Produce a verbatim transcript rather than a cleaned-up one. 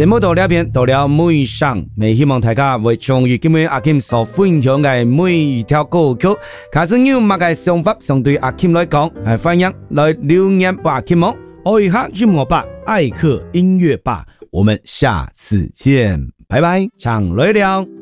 節目到呢邊到了尾聲，未希望大家會將與今日阿 Kim 所分享嘅每一條歌曲，假使有乜嘅想法，相對阿 Kim 來講，係歡迎來留言俾阿 Kim 哦。 愛客音樂吧，愛客音樂吧， 我們下次見，拜拜，唱來了。